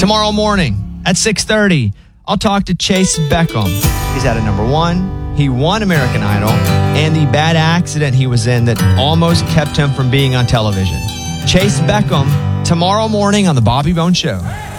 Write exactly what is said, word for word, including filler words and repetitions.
Tomorrow morning at six thirty, I'll talk to Chase Beckham. He's at a number one. He won American Idol and the bad accident he was in that almost kept him from being on television. Chase Beckham, tomorrow morning on The Bobby Bones Show.